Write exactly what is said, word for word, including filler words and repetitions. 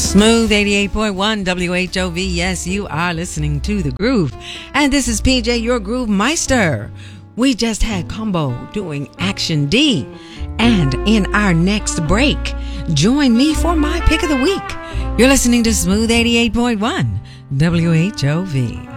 Smooth eighty-eight point one W H O V. Yes, you are listening to The Groove. And this is P J, your Groove Meister. We just had Combo doing Action D. And in our next break, join me for my pick of the week. You're listening to Smooth eighty-eight point one W H O V.